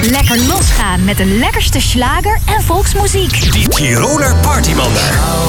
Lekker losgaan met de lekkerste slager en volksmuziek. Die Tiroler Partymannen.